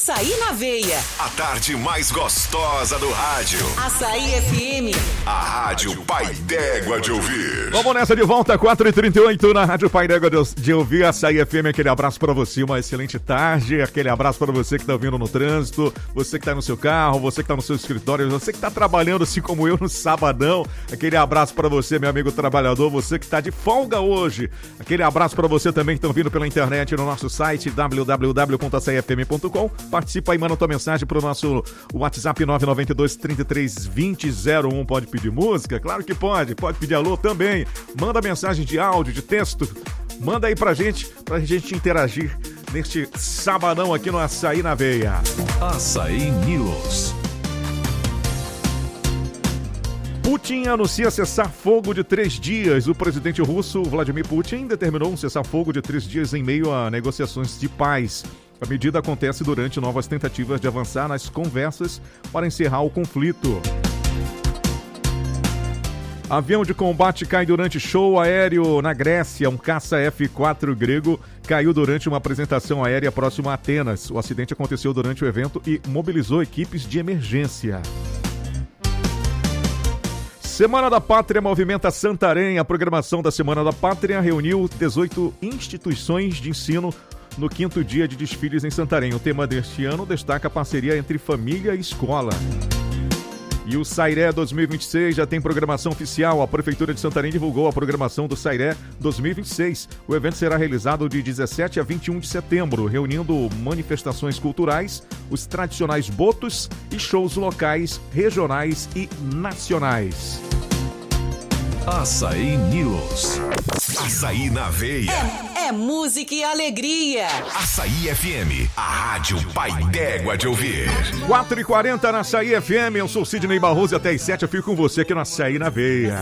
Açaí na Veia. A tarde mais gostosa do rádio. Açaí FM. A Rádio Pai d'Égua de Ouvir. Vamos nessa de volta, 4h38 na Rádio Pai d'Égua de Ouvir, Açaí FM. Aquele abraço pra você, uma excelente tarde. Aquele abraço pra você que tá vindo no trânsito, você que tá no seu carro, você que tá no seu escritório, você que tá trabalhando assim como eu no sabadão. Aquele abraço pra você, meu amigo trabalhador, você que tá de folga hoje. Aquele abraço pra você também que estão vindo pela internet no nosso site www.açaifm.com. Participa aí, manda tua mensagem pro nosso WhatsApp 992-33-2001. Pode pedir música? Claro que pode. Pode pedir alô também. Manda mensagem de áudio, de texto. Manda aí pra gente interagir neste sabadão aqui no Açaí na Veia. Açaí News. Putin anuncia cessar-fogo de 3 dias. O presidente russo Vladimir Putin determinou um cessar-fogo de 3 dias em meio a negociações de paz. A medida acontece durante novas tentativas de avançar nas conversas para encerrar o conflito. Avião de combate cai durante show aéreo na Grécia. Um caça F-4 grego caiu durante uma apresentação aérea próximo a Atenas. O acidente aconteceu durante o evento e mobilizou equipes de emergência. Semana da Pátria movimenta Santarém. A programação da Semana da Pátria reuniu 18 instituições de ensino no 5º dia de desfiles em Santarém. O tema deste ano destaca a parceria entre família e escola. E o Sairé 2026 já tem programação oficial. A Prefeitura de Santarém divulgou a programação do Sairé 2026. O evento será realizado de 17 a 21 de setembro, reunindo manifestações culturais, os tradicionais botos e shows locais, regionais e nacionais. Açaí News. Açaí na Veia. É música e alegria. Açaí FM, a Rádio Pai d'Égua de Ouvir. 4h40 na Açaí FM. Eu sou Sidney Barroso e até às 7 eu fico com você aqui no Açaí na Veia.